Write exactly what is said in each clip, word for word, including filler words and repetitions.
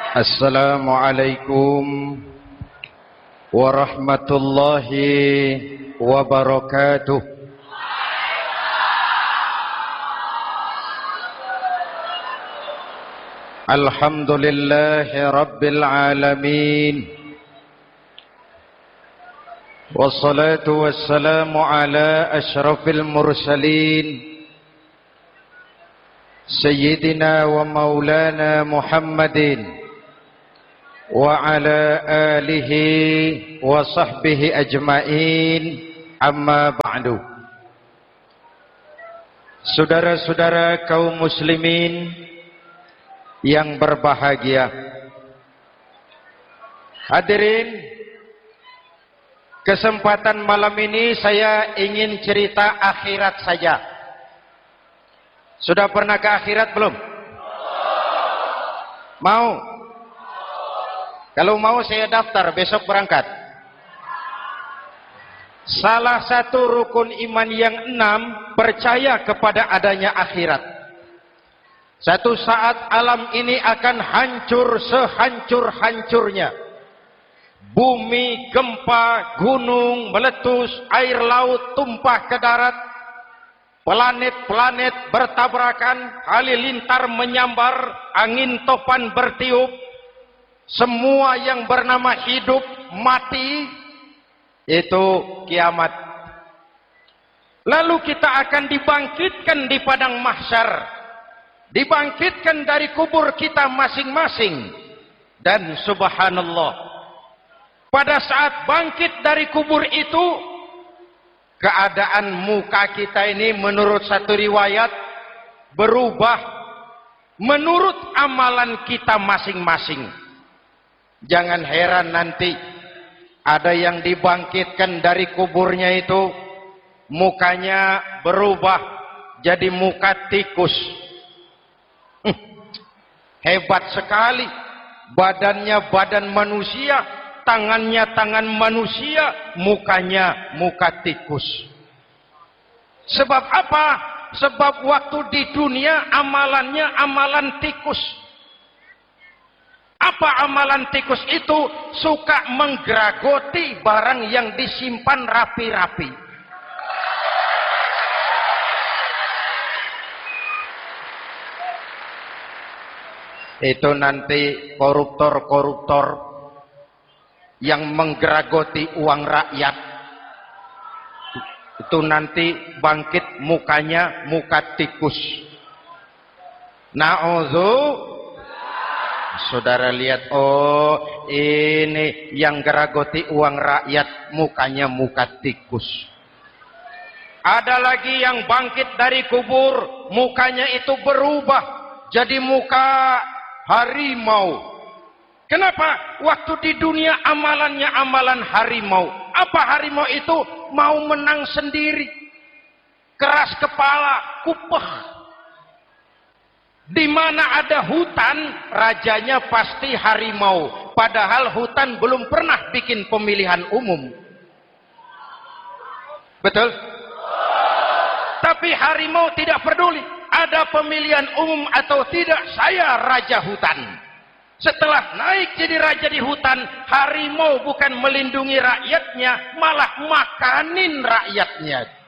Assalamualaikum warahmatullahi wabarakatuh. Alhamdulillahi rabbil alamin. Wassalatu wassalamu ala asyrafil mursalin Sayyidina wa maulana Muhammadin wa ala alihi wa sahbihi ajma'in, amma ba'du. Saudara-saudara kaum muslimin yang berbahagia, hadirin, kesempatan malam ini saya ingin cerita akhirat saja. Sudah pernah ke akhirat belum? Mau? Kalau mau saya daftar, besok berangkat. Salah satu rukun iman yang enam, percaya kepada adanya akhirat. Satu saat alam ini akan hancur sehancur-hancurnya. Bumi, gempa, gunung, meletus, air laut tumpah ke darat. Planet-planet bertabrakan, halilintar menyambar, angin topan bertiup. Semua yang bernama hidup, mati, itu kiamat. Lalu kita akan dibangkitkan di padang mahsyar, dibangkitkan dari kubur kita masing-masing. Dan subhanallah, pada saat bangkit dari kubur itu, keadaan muka kita ini menurut satu riwayat berubah menurut amalan kita masing-masing. Jangan heran nanti ada yang dibangkitkan dari kuburnya itu mukanya berubah jadi muka tikus. Hmm, hebat sekali. Badannya badan manusia, tangannya tangan manusia, mukanya muka tikus. Sebab apa? Sebab waktu di dunia amalannya amalan tikus. Apa amalan tikus itu? Suka menggeragoti barang yang disimpan rapi-rapi. Itu nanti koruptor-koruptor yang menggeragoti uang rakyat, itu nanti bangkit mukanya muka tikus. Na'udzu. Saudara lihat, oh ini yang geragoti uang rakyat mukanya muka tikus. Ada lagi yang bangkit dari kubur, mukanya itu berubah jadi muka harimau. Kenapa? Waktu di dunia amalannya amalan harimau. Apa harimau itu? Mau menang sendiri, keras kepala, kupeh. Di mana ada hutan, rajanya pasti harimau. Padahal hutan belum pernah bikin pemilihan umum. Betul? Tapi harimau tidak peduli ada pemilihan umum atau tidak, saya raja hutan. Setelah naik jadi raja di hutan, harimau bukan melindungi rakyatnya, malah makanin rakyatnya.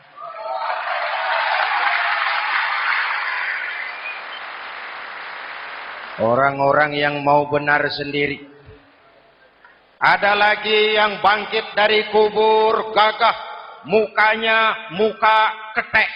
Orang-orang yang mau benar sendiri. Ada lagi yang bangkit dari kubur gagah, mukanya muka ketek.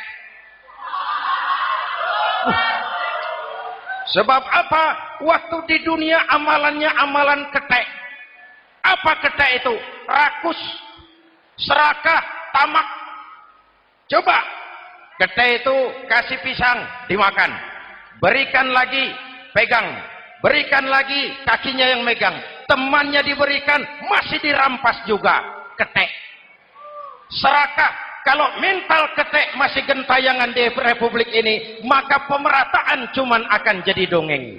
Sebab apa? Waktu di dunia amalannya amalan ketek. Apa ketek itu? Rakus, serakah, tamak. Coba, ketek itu kasih pisang, dimakan. Berikan lagi, pegang, berikan lagi, kakinya yang megang, temannya diberikan, masih dirampas juga, ketek. Serakah, kalau mental ketek masih gentayangan di republik ini, maka pemerataan cuman akan jadi dongeng.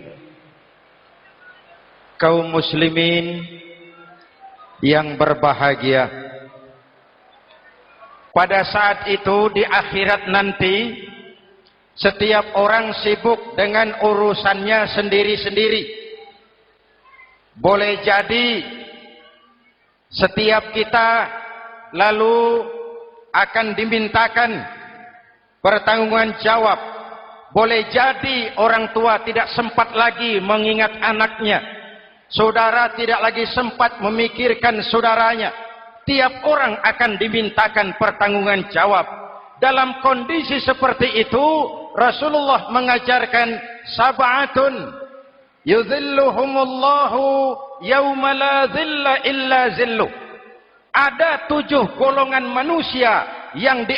Kaum muslimin yang berbahagia, pada saat itu di akhirat nanti, setiap orang sibuk dengan urusannya sendiri-sendiri. boleh jadi setiap kita lalu akan dimintakan pertanggungan jawab. Boleh jadi orang tua tidak sempat lagi mengingat anaknya, saudara tidak lagi sempat memikirkan saudaranya. Tiap orang akan dimintakan pertanggungan jawab. Dalam kondisi seperti itu, Rasulullah mengajarkan sab'atun yudhilluhumullahu yawma la dhilla illa zilluh. Ada tujuh golongan manusia yang di